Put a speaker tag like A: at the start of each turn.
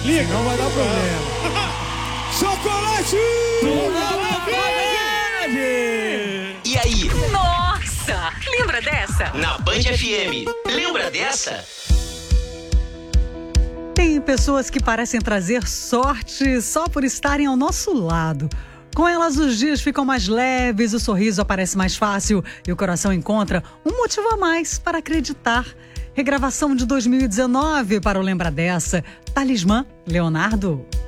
A: Liga.
B: Não vai dar problema.
A: Chocolate!
C: E aí,
D: Nossa! Lembra dessa?
C: na Band FM, lembra dessa?
E: Tem pessoas que parecem trazer sorte só por estarem ao nosso lado. Com elas, os dias ficam mais leves, o sorriso aparece mais fácil e o coração encontra um motivo a mais para acreditar. Regravação de 2019 para o Lembra Dessa. Talismã, Leonardo.